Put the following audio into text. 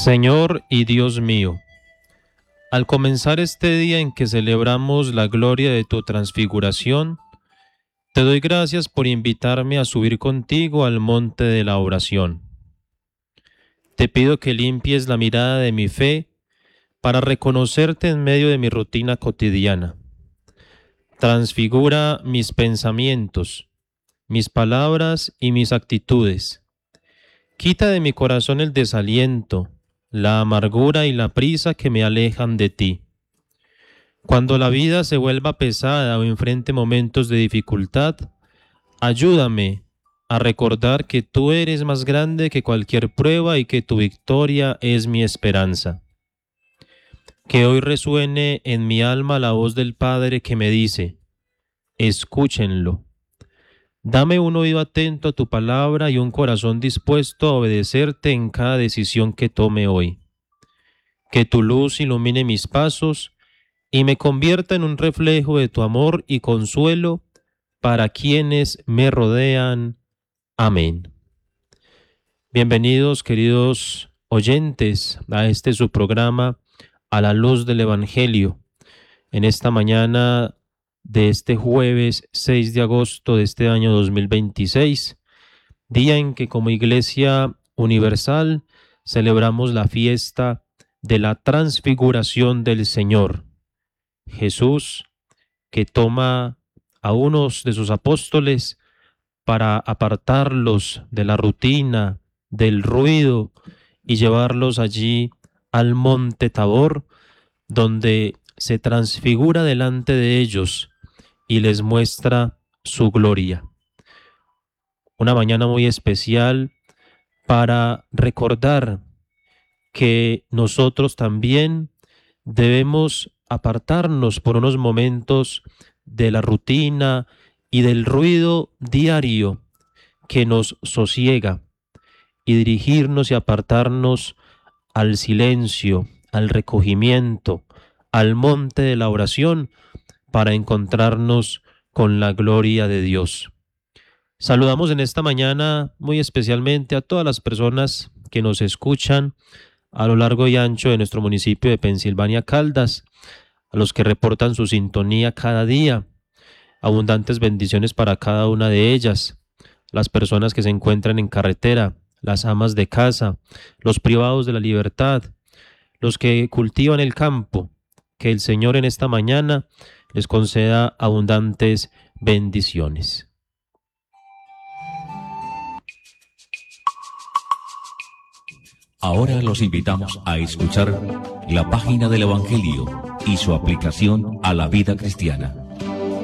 Señor y Dios mío, al comenzar este día en que celebramos la gloria de tu transfiguración, te doy gracias por invitarme a subir contigo al monte de la oración. Te pido que limpies la mirada de mi fe para reconocerte en medio de mi rutina cotidiana. Transfigura mis pensamientos, mis palabras y mis actitudes. Quita de mi corazón el desaliento, la amargura y la prisa que me alejan de ti. Cuando la vida se vuelva pesada o enfrente momentos de dificultad, ayúdame a recordar que tú eres más grande que cualquier prueba y que tu victoria es mi esperanza. Que hoy resuene en mi alma la voz del Padre que me dice: escúchenlo. Dame un oído atento a tu palabra y un corazón dispuesto a obedecerte en cada decisión que tome hoy. Que tu luz ilumine mis pasos y me convierta en un reflejo de tu amor y consuelo para quienes me rodean. Amén. Bienvenidos, queridos oyentes, a este su programa A la Luz del Evangelio. En esta mañana de este jueves 6 de agosto de este año 2026, día en que como Iglesia Universal celebramos la fiesta de la transfiguración del Señor. Jesús, que toma a unos de sus apóstoles para apartarlos de la rutina, del ruido, y llevarlos allí al monte Tabor, donde se transfigura delante de ellos y les muestra su gloria. Una mañana muy especial para recordar que nosotros también debemos apartarnos por unos momentos de la rutina y del ruido diario que nos sosiega y dirigirnos y apartarnos al silencio, al recogimiento, al monte de la oración para encontrarnos con la gloria de Dios. Saludamos en esta mañana muy especialmente a todas las personas que nos escuchan a lo largo y ancho de nuestro municipio de Pensilvania Caldas, a los que reportan su sintonía cada día. Abundantes bendiciones para cada una de ellas, las personas que se encuentran en carretera, las amas de casa, los privados de la libertad, los que cultivan el campo. Que el Señor en esta mañana les conceda abundantes bendiciones. Ahora los invitamos a escuchar la página del Evangelio y su aplicación a la vida cristiana.